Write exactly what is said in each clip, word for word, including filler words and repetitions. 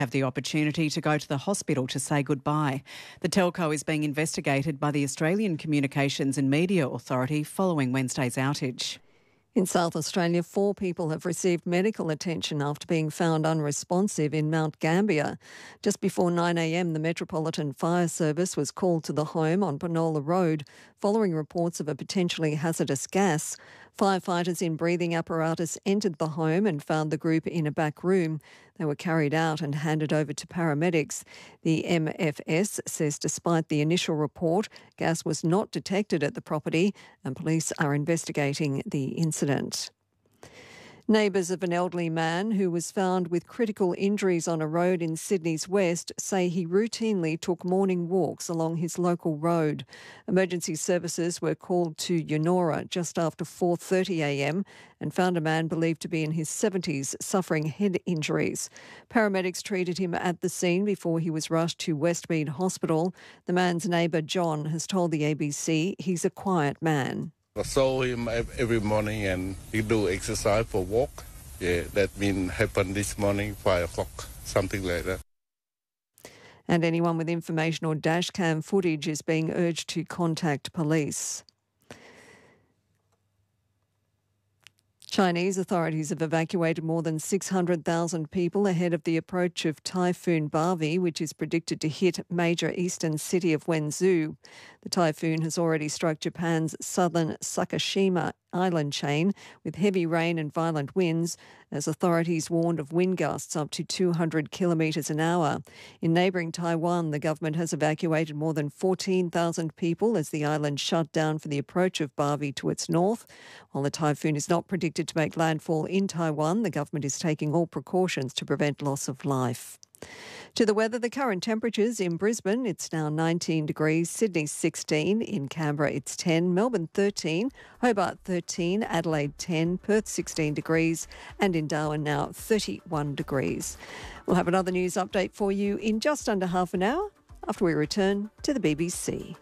have the opportunity to go to the hospital to say goodbye. The telco is being investigated by the Australian Communications and Media Authority following Wednesday's outage. In South Australia, four people have received medical attention after being found unresponsive in Mount Gambier. Just before nine a m, the Metropolitan Fire Service was called to the home on Penola Road following reports of a potentially hazardous gas. Firefighters in breathing apparatus entered the home and found the group in a back room. They were carried out and handed over to paramedics. The M F S says despite the initial report, gas was not detected at the property and police are investigating the incident. Neighbours of an elderly man who was found with critical injuries on a road in Sydney's west say he routinely took morning walks along his local road. Emergency services were called to Yennora just after four thirty a m and found a man believed to be in his seventies suffering head injuries. Paramedics treated him at the scene before he was rushed to Westmead Hospital. The man's neighbour John has told the A B C he's a quiet man. I saw him every morning and he do exercise for walk. Yeah, that mean happened this morning, five o'clock, something like that. And anyone with information or dashcam footage is being urged to contact police. Chinese authorities have evacuated more than six hundred thousand people ahead of the approach of Typhoon Barvi, which is predicted to hit major eastern city of Wenzhou. The typhoon has already struck Japan's southern Sakashima island chain with heavy rain and violent winds, as authorities warned of wind gusts up to two hundred kilometres an hour. In neighbouring Taiwan, the government has evacuated more than fourteen thousand people as the island shut down for the approach of Barvi to its north. While the typhoon is not predicted to make landfall in Taiwan, the government is taking all precautions to prevent loss of life. To the weather, the current temperatures in Brisbane, it's now nineteen degrees, Sydney sixteen, in Canberra it's ten, Melbourne thirteen, Hobart thirteen, Adelaide ten, Perth sixteen degrees, and in Darwin now thirty-one degrees. We'll have another news update for you in just under half an hour after we return to the B B C.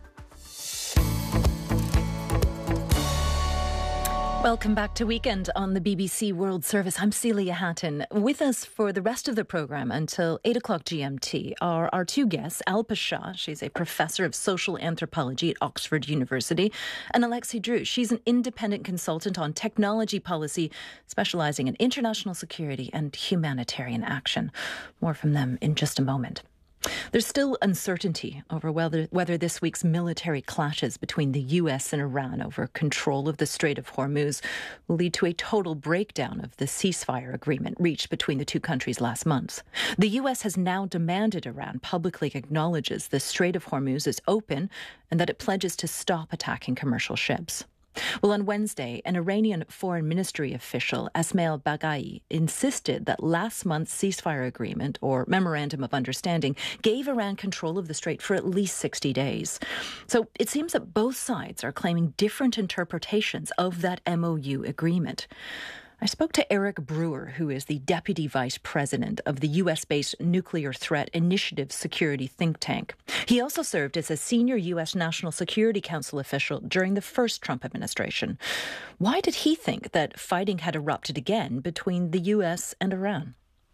Welcome back to Weekend on the B B C World Service. I'm Celia Hatton. With us for the rest of the programme until eight o'clock G M T are our two guests, Alpa Shah. She's a professor of social anthropology at Oxford University, and Alexi Drew. She's an independent consultant on technology policy, specialising in international security and humanitarian action. More from them in just a moment. There's still uncertainty over whether whether this week's military clashes between the U S and Iran over control of the Strait of Hormuz will lead to a total breakdown of the ceasefire agreement reached between the two countries last month. The U S has now demanded Iran publicly acknowledges the Strait of Hormuz is open and that it pledges to stop attacking commercial ships. Well, on Wednesday, an Iranian foreign ministry official, Esmail Baghai, insisted that last month's ceasefire agreement, or memorandum of understanding, gave Iran control of the strait for at least sixty days. So it seems that both sides are claiming different interpretations of that M O U agreement. I spoke to Eric Brewer, who is the Deputy Vice President of the U S-based Nuclear Threat Initiative Security Think Tank. He also served as a senior U S National Security Council official during the first Trump administration. Why did he think that fighting had erupted again between the U S and Iran?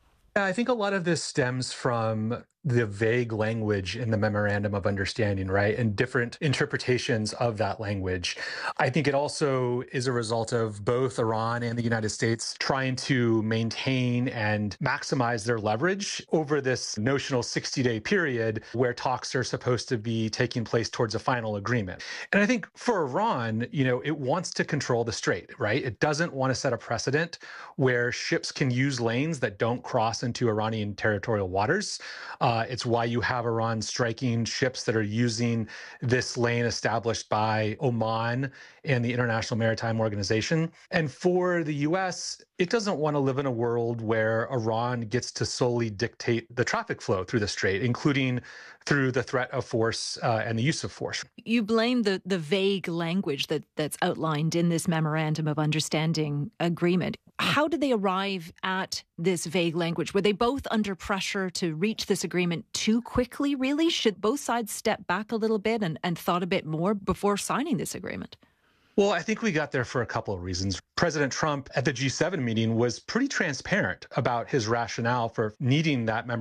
I think a lot of this stems from the vague language in the Memorandum of Understanding, right? And different interpretations of that language. I think it also is a result of both Iran and the United States trying to maintain and maximize their leverage over this notional sixty-day period where talks are supposed to be taking place towards a final agreement. And I think for Iran, you know, it wants to control the strait, right? It doesn't want to set a precedent where ships can use lanes that don't cross into Iranian territorial waters. Uh, it's why you have Iran striking ships that are using this lane established by Oman and the International Maritime Organization. And for the U S, it doesn't want to live in a world where Iran gets to solely dictate the traffic flow through the strait, including through the threat of force uh, and the use of force. You blame the, the vague language that, that's outlined in this Memorandum of Understanding agreement. How did they arrive at this vague language? Were they both under pressure to reach this agreement too quickly, really? Should both sides step back a little bit and, and thought a bit more before signing this agreement? Well, I think we got there for a couple of reasons. President Trump at the G seven meeting was pretty transparent about his rationale for needing that memorandum